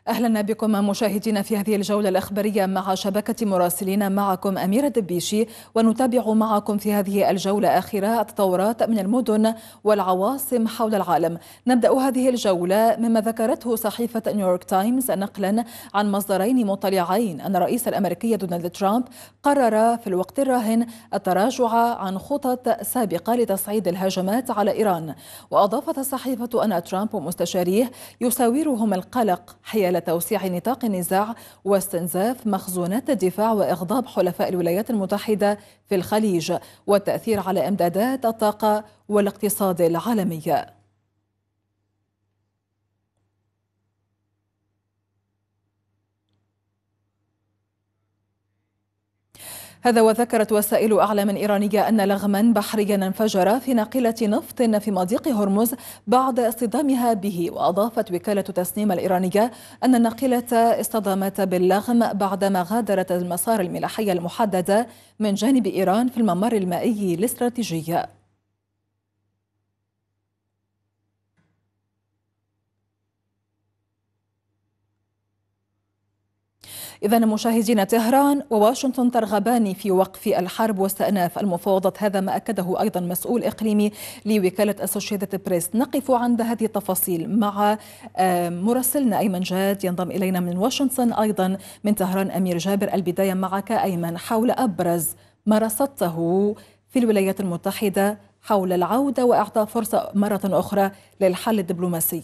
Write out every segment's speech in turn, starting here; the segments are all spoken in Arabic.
أهلا بكم مشاهدينا في هذه الجولة الإخبارية مع شبكة مراسلين. معكم أميرة دبيشي، ونتابع معكم في هذه الجولة آخر التطورات من المدن والعواصم حول العالم. نبدأ هذه الجولة مما ذكرته صحيفة نيويورك تايمز نقلا عن مصدرين مطلعين أن الرئيس الأمريكي دونالد ترامب قرر في الوقت الراهن التراجع عن خطط سابقة لتصعيد الهجمات على إيران. وأضافت الصحيفة أن ترامب ومستشاريه يساورهم القلق حيال توسيع نطاق النزاع واستنزاف مخزونات الدفاع وإغضاب حلفاء الولايات المتحدة في الخليج والتأثير على إمدادات الطاقة والاقتصاد العالمي. هذا وذكرت وسائل أعلام إيرانية أن لغما بحريا انفجر في ناقلة نفط في مضيق هرمز بعد اصطدامها به. وأضافت وكالة تسنيم الإيرانية أن الناقلة اصطدمت باللغم بعدما غادرت المسار الملاحي المحدد من جانب إيران في الممر المائي الاستراتيجي. إذا مشاهدينا، طهران وواشنطن ترغبان في وقف الحرب واستئناف المفاوضات، هذا ما أكده أيضا مسؤول إقليمي لوكالة أسوشيتد بريس. نقف عند هذه التفاصيل مع مراسلنا أيمن جاد ينضم إلينا من واشنطن، أيضا من طهران أمير جابر. البداية معك أيمن حول أبرز ما رصدته في الولايات المتحدة حول العودة وإعطاء فرصة مرة أخرى للحل الدبلوماسي.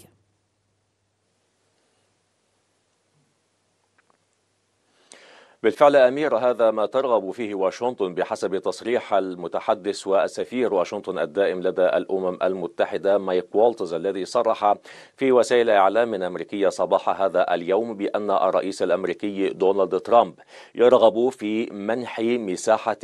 بالفعل أمير، هذا ما ترغب فيه واشنطن بحسب تصريح المتحدث والسفير واشنطن الدائم لدى الأمم المتحدة مايك والتز، الذي صرح في وسائل إعلام أمريكية صباح هذا اليوم بأن الرئيس الأمريكي دونالد ترامب يرغب في منح مساحة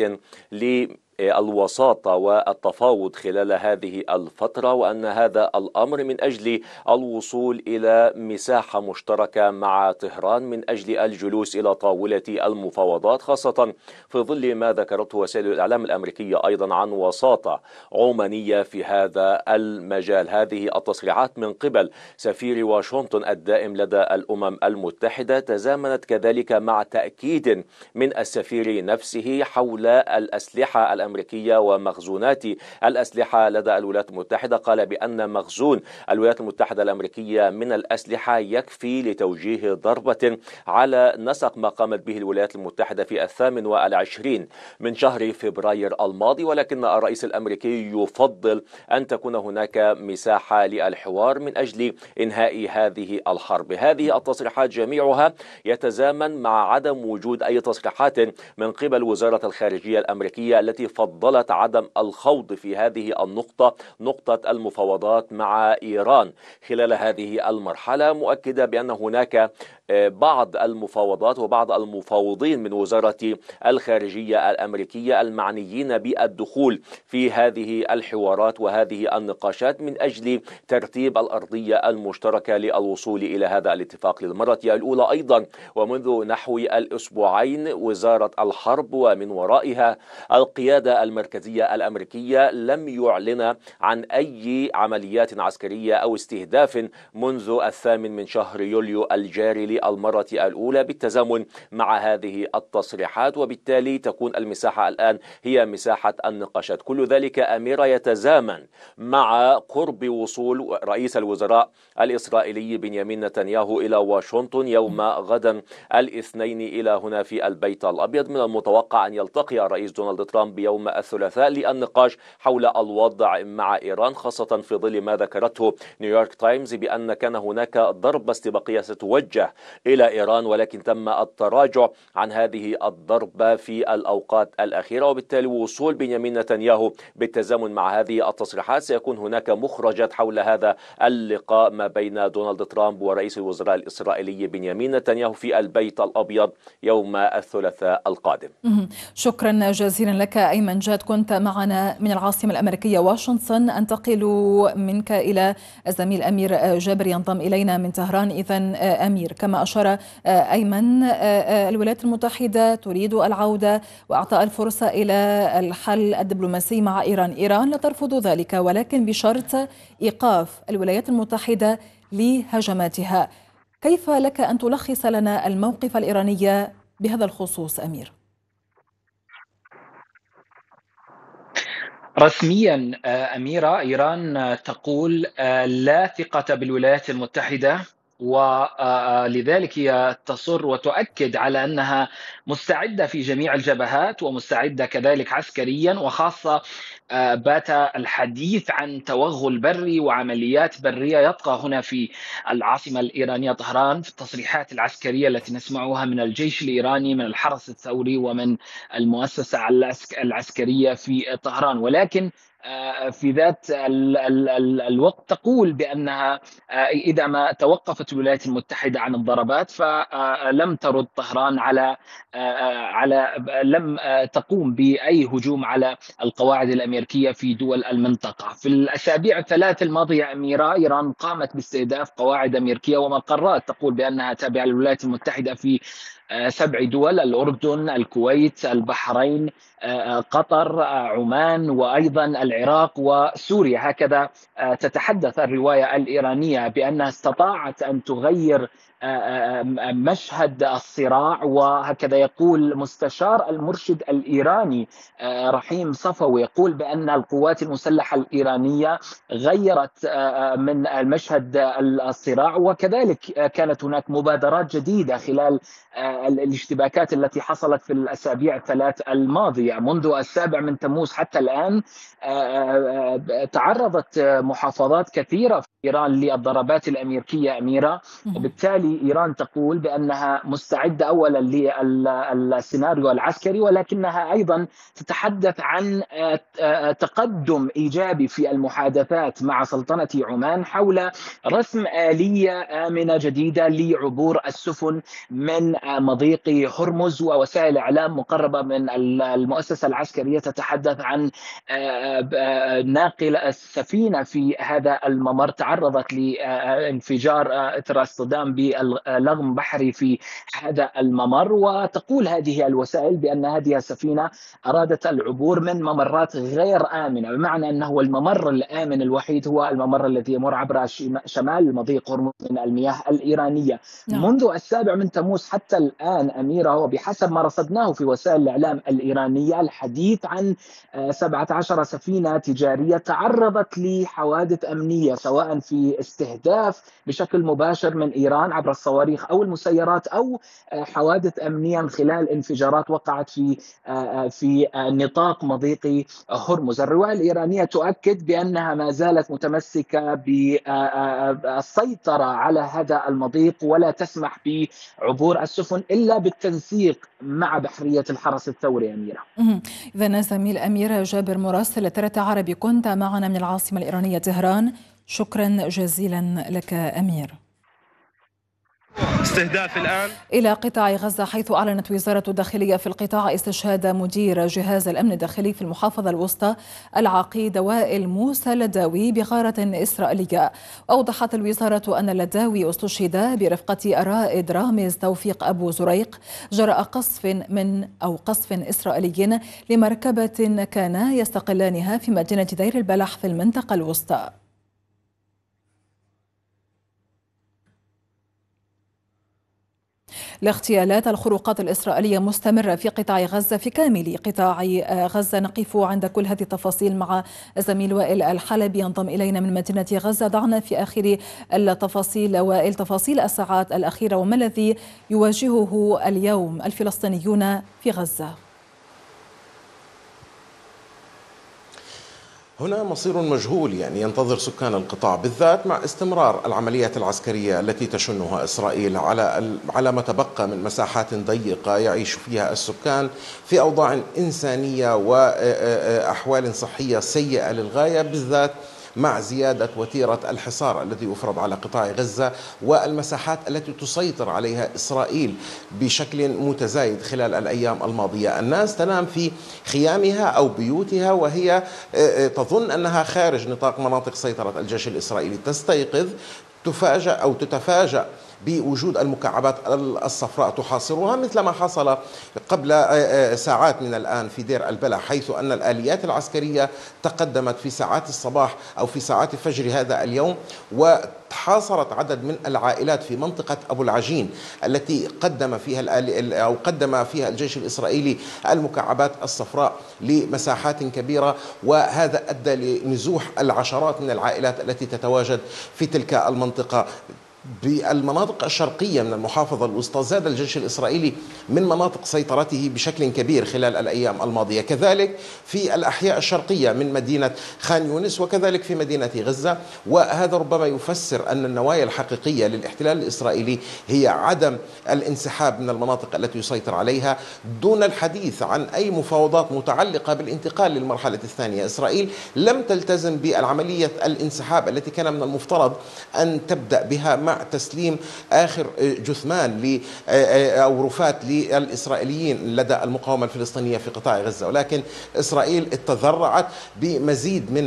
الوساطة والتفاوض خلال هذه الفترة، وأن هذا الأمر من أجل الوصول إلى مساحة مشتركة مع طهران من أجل الجلوس إلى طاولة المفاوضات، خاصة في ظل ما ذكرته وسائل الإعلام الأمريكية أيضا عن وساطة عمانية في هذا المجال. هذه التصريحات من قبل سفير واشنطن الدائم لدى الأمم المتحدة تزامنت كذلك مع تأكيد من السفير نفسه حول الأسلحة الأمريكية ومخزونات الأسلحة لدى الولايات المتحدة. قال بأن مخزون الولايات المتحدة الأمريكية من الأسلحة يكفي لتوجيه ضربة على نسق ما قامت به الولايات المتحدة في 28 من شهر فبراير الماضي، ولكن الرئيس الأمريكي يفضل أن تكون هناك مساحة للحوار من أجل إنهاء هذه الحرب. هذه التصريحات جميعها يتزامن مع عدم وجود أي تصريحات من قبل وزارة الخارجية الأمريكية التي فضلت عدم الخوض في هذه النقطة، نقطة المفاوضات مع إيران خلال هذه المرحلة، مؤكدة بأن هناك بعض المفاوضات وبعض المفاوضين من وزارة الخارجية الأمريكية المعنيين بالدخول في هذه الحوارات وهذه النقاشات من أجل ترتيب الأرضية المشتركة للوصول إلى هذا الاتفاق للمرة الأولى. أيضا ومنذ نحو الأسبوعين وزارة الحرب ومن ورائها القيادة المركزية الأمريكية لم يعلن عن أي عمليات عسكرية أو استهداف منذ 8 من شهر يوليو الجاري للمرة الأولى، بالتزامن مع هذه التصريحات، وبالتالي تكون المساحة الآن هي مساحة النقاشات. كل ذلك أميرة يتزامن مع قرب وصول رئيس الوزراء الإسرائيلي بنيامين نتنياهو إلى واشنطن يوم غدا الاثنين إلى هنا في البيت الأبيض. من المتوقع أن يلتقي الرئيس دونالد ترامب يوم الثلاثاء للنقاش حول الوضع مع إيران، خاصة في ظل ما ذكرته نيويورك تايمز بأن كان هناك ضربة استباقية ستوجه إلى إيران، ولكن تم التراجع عن هذه الضربة في الأوقات الأخيرة. وبالتالي وصول بنيامين نتنياهو بالتزامن مع هذه التصريحات سيكون هناك مخرجات حول هذا اللقاء ما بين دونالد ترامب ورئيس الوزراء الإسرائيلي بنيامين نتنياهو في البيت الأبيض يوم الثلاثاء القادم. شكرا جزيلا لك أيمن جاد، كنت معنا من العاصمة الأمريكية واشنطن. أنتقل منك إلى الزميل أمير جابر ينضم إلينا من طهران. إذن أمير، كما أشار أيمن، الولايات المتحدة تريد العودة وإعطاء الفرصة إلى الحل الدبلوماسي مع إيران. إيران لا ترفض ذلك، ولكن بشرط إيقاف الولايات المتحدة لهجماتها. كيف لك أن تلخص لنا الموقف الإيراني بهذا الخصوص أمير؟ رسميا أميرة، إيران تقول لا ثقة بالولايات المتحدة، ولذلك هي تصر وتؤكد على أنها مستعدة في جميع الجبهات ومستعدة كذلك عسكريا، وخاصة بات الحديث عن توغل بري وعمليات برية يطغى هنا في العاصمة الإيرانية طهران في التصريحات العسكرية التي نسمعها من الجيش الإيراني، من الحرس الثوري، ومن المؤسسة العسكرية في طهران. ولكن في ذات الوقت تقول بأنها إذا ما توقفت الولايات المتحدة عن الضربات فلم ترد طهران على لم تقوم بأي هجوم على القواعد الأمريكية في دول المنطقة. في الأسابيع الثلاث الماضية أميرة، إيران قامت باستهداف قواعد أمريكية ومقرات تقول بأنها تابعة للولايات المتحدة في 7 دول: الأردن، الكويت، البحرين، قطر، عمان، وأيضا العراق وسوريا. هكذا تتحدث الرواية الإيرانية بأنها استطاعت أن تغير مشهد الصراع. وهكذا يقول مستشار المرشد الإيراني رحيم صفوي، يقول بأن القوات المسلحة الإيرانية غيرت من المشهد الصراع، وكذلك كانت هناك مبادرات جديدة خلال الاشتباكات التي حصلت في الأسابيع الثلاث الماضية. منذ 7 تموز حتى الآن تعرضت محافظات كثيرة في إيران للضربات الأمريكية أميرة، وبالتالي إيران تقول بأنها مستعدة أولا للسيناريو العسكري، ولكنها أيضا تتحدث عن تقدم إيجابي في المحادثات مع سلطنة عمان حول رسم آلية آمنة جديدة لعبور السفن من مضيق هرمز. ووسائل إعلام مقربة من المؤسسة العسكرية تتحدث عن ناقل السفينة في هذا الممر تعرضت لانفجار إثر اصطدام بلغم بحري في هذا الممر. وتقول هذه الوسائل بأن هذه السفينة أرادت العبور من ممرات غير آمنة، بمعنى أنه الممر الآمن الوحيد هو الممر الذي يمر عبر شمال مضيق هرمز من المياه الإيرانية. منذ 7 تموز حتى الآن أميرة، وبحسب ما رصدناه في وسائل الإعلام الإيرانية، الحديث عن 17 سفينة تجارية تعرضت لحوادث أمنية، سواء في استهداف بشكل مباشر من إيران عبر الصواريخ أو المسيرات، أو حوادث أمنية من خلال انفجارات وقعت في نطاق مضيق هرمز. الرواية الإيرانية تؤكد بأنها ما زالت متمسكة بالسيطرة على هذا المضيق، ولا تسمح بعبور السفن إلا بالتنسيق مع بحرية الحرس الثوري أميرة. إذن زميل أمير جابر مراسل ترى عربي كنت معنا من العاصمة الإيرانية طهران، شكرا جزيلا لك أمير. استهداف الآن إلى قطاع غزة، حيث أعلنت وزارة الداخلية في القطاع استشهاد مدير جهاز الأمن الداخلي في المحافظة الوسطى العقيد وائل موسى لداوي بغارة إسرائيلية. أوضحت الوزارة أن لداوي استشهد برفقة الرائد رامز توفيق أبو زريق جراء قصف إسرائيلي لمركبة كانا يستقلانها في مدينة دير البلح في المنطقة الوسطى. الاغتيالات الخروقات الإسرائيلية مستمرة في قطاع غزة، في كامل قطاع غزة. نقف عند كل هذه التفاصيل مع الزميل وائل الحلبي ينضم إلينا من مدينة غزة. ضعنا في آخر التفاصيل وائل، تفاصيل الساعات الأخيرة وما الذي يواجهه اليوم الفلسطينيون في غزة؟ هنا مصير مجهول ينتظر سكان القطاع، بالذات مع استمرار العمليات العسكرية التي تشنها إسرائيل على ما تبقى من مساحات ضيقة يعيش فيها السكان في أوضاع إنسانية وأحوال صحية سيئة للغاية، بالذات مع زيادة وتيرة الحصار الذي يفرض على قطاع غزة والمساحات التي تسيطر عليها إسرائيل بشكل متزايد خلال الأيام الماضية. الناس تنام في خيامها أو بيوتها وهي تظن أنها خارج نطاق مناطق سيطرة الجيش الإسرائيلي، تستيقظ تفاجأ أو تتفاجأ بوجود المكعبات الصفراء تحاصرها، مثل ما حصل قبل ساعات من الآن في دير البلح، حيث أن الآليات العسكرية تقدمت في ساعات الصباح أو في ساعات الفجر هذا اليوم، وحاصرت عدد من العائلات في منطقة أبو العجين التي قدم فيها الجيش الإسرائيلي المكعبات الصفراء لمساحات كبيرة، وهذا أدى لنزوح العشرات من العائلات التي تتواجد في تلك المنطقة. بالمناطق الشرقية من المحافظة الوسطى زاد الجيش الإسرائيلي من مناطق سيطرته بشكل كبير خلال الأيام الماضية، كذلك في الأحياء الشرقية من مدينة خان يونس وكذلك في مدينة غزة. وهذا ربما يفسر أن النوايا الحقيقية للاحتلال الإسرائيلي هي عدم الانسحاب من المناطق التي يسيطر عليها، دون الحديث عن أي مفاوضات متعلقة بالانتقال للمرحلة الثانية. إسرائيل لم تلتزم بعملية الانسحاب التي كان من المفترض أن تبدأ بها مع تسليم آخر جثمان أو رفات للإسرائيليين لدى المقاومة الفلسطينية في قطاع غزة، ولكن إسرائيل تذرعت بمزيد من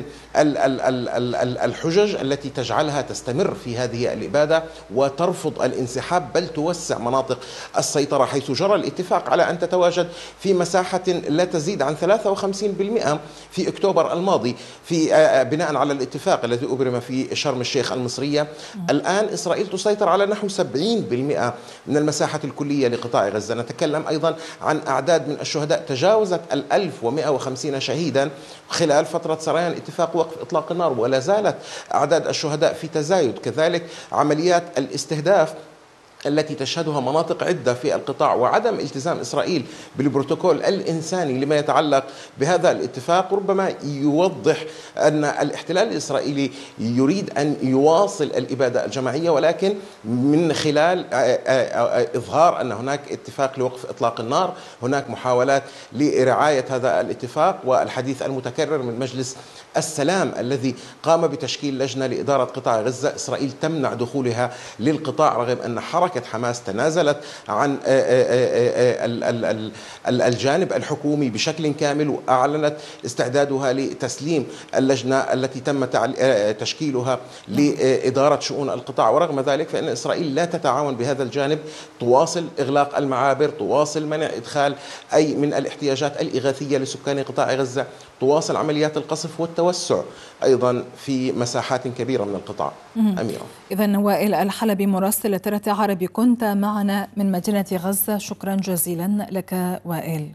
الحجج التي تجعلها تستمر في هذه الإبادة وترفض الانسحاب، بل توسع مناطق السيطرة، حيث جرى الاتفاق على أن تتواجد في مساحة لا تزيد عن 53% في أكتوبر الماضي، في بناء على الاتفاق الذي أبرم في شرم الشيخ المصرية. الآن إسرائيل تسيطر على نحو 70% من المساحة الكلية لقطاع غزة. نتكلم أيضا عن أعداد من الشهداء تجاوزت 1150 شهيدا خلال فترة سريان اتفاق وقف إطلاق النار، ولا زالت أعداد الشهداء في تزايد. كذلك عمليات الاستهداف التي تشهدها مناطق عدة في القطاع، وعدم التزام إسرائيل بالبروتوكول الإنساني لما يتعلق بهذا الاتفاق ربما يوضح أن الاحتلال الإسرائيلي يريد أن يواصل الإبادة الجماعية، ولكن من خلال إظهار أن هناك اتفاق لوقف إطلاق النار. هناك محاولات لرعاية هذا الاتفاق، والحديث المتكرر من مجلس السلام الذي قام بتشكيل لجنة لإدارة قطاع غزة. إسرائيل تمنع دخولها للقطاع رغم أن حركة حماس تنازلت عن الجانب الحكومي بشكل كامل، وأعلنت استعدادها لتسليم اللجنة التي تم تشكيلها لإدارة شؤون القطاع. ورغم ذلك فإن إسرائيل لا تتعاون بهذا الجانب، تواصل إغلاق المعابر، تواصل منع إدخال أي من الاحتياجات الإغاثية لسكان قطاع غزة، تواصل عمليات القصف والتوسع أيضا في مساحات كبيرة من القطاع. أميرة. إذن وائل الحلبي مراسل ترى عربي كنت معنا من مدينة غزة، شكرا جزيلا لك وائل.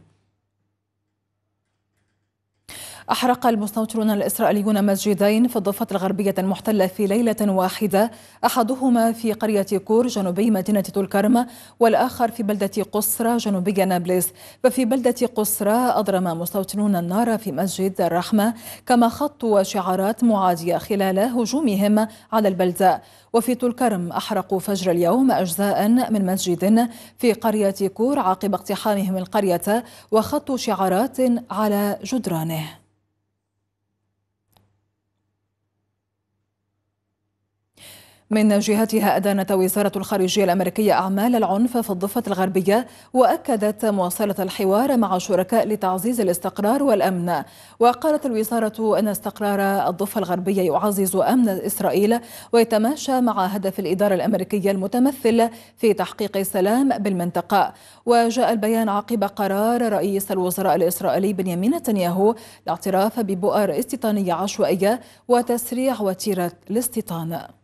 أحرق المستوطنون الإسرائيليون مسجدين في الضفة الغربية المحتلة في ليلة واحدة، أحدهما في قرية كور جنوبي مدينة طول كرم، والآخر في بلدة قصرى جنوبي نابلس. ففي بلدة قصرى أضرم مستوطنون النار في مسجد الرحمة، كما خطوا شعارات معادية خلال هجومهم على البلدة. وفي طول كرم أحرقوا فجر اليوم أجزاء من مسجد في قرية كور عقب اقتحامهم القرية، وخطوا شعارات على جدرانه. من جهتها أدانت وزارة الخارجية الأمريكية أعمال العنف في الضفة الغربية، وأكدت مواصلة الحوار مع شركاء لتعزيز الاستقرار والأمن. وقالت الوزارة أن استقرار الضفة الغربية يعزز أمن إسرائيل ويتماشى مع هدف الإدارة الأمريكية المتمثل في تحقيق السلام بالمنطقة. وجاء البيان عقب قرار رئيس الوزراء الإسرائيلي بنيامين نتنياهو الاعتراف ببؤر استيطانية عشوائية وتسريع وتيرة الاستيطان.